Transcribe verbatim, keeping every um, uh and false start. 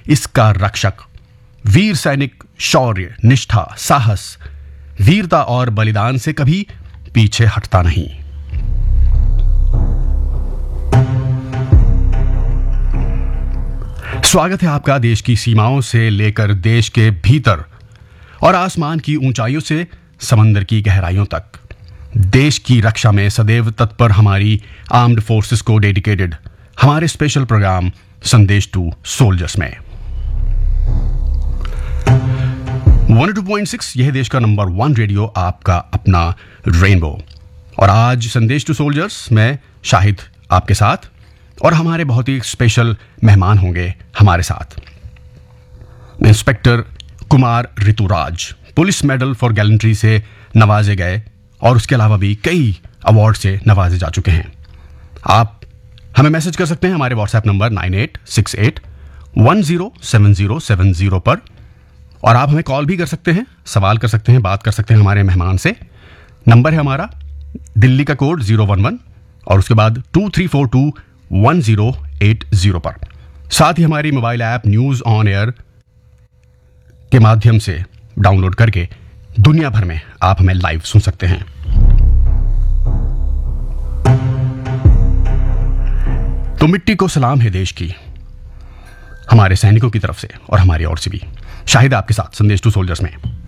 इसका रक्षक, वीर सैनिक शौर्य, निष्ठा, साहस, वीरता और बलिदान से कभी पीछे हटता नहीं। स्वागत है आपका देश की सीमाओं से लेकर देश के भीतर और आसमान की ऊंचाइयों से समंदर की गहराइयों तक। देश की रक्षा में सदैव तत्पर हमारी आर्म्ड फोर्सेस को डेडिकेटेड हमारे स्पेशल प्रोग्राम संदेश टू सोल्जर्स में one O two point six यह देश का नंबर वन रेडियो, आपका अपना रेनबो। और आज संदेश टू सोल्जर्स में शाहिद आपके साथ और हमारे बहुत ही स्पेशल मेहमान होंगे हमारे साथ। Inspector Kumar Rituraj police medal for gallantry से नवाजे गए और उसके अलावा भी कई अवार्ड से नवाजे जा चुके हैं। आप हमें मैसेज कर सकते हैं हमारे WhatsApp number nine eight six eight one zero seven zero seven zero पर, और आप हमें कॉल भी कर सकते हैं, सवाल कर सकते हैं, बात कर सकते हैं हमारे मेहमान से। नंबर है हमारा दिल्ली का कोड जीरो वन वन और उसके बाद to three four to one zero eight zero पर। साथ ही हमारी mobile app news on air के माध्यम से डाउनलोड करके दुनिया भर में आप हमें लाइव सुन सकते हैं। तो मिट्टी को सलाम है देश की, हमारे सैनिकों की तरफ से और हमारी ओर से भी। शाहिद आपके साथ संदेश टू सोल्जर्स में।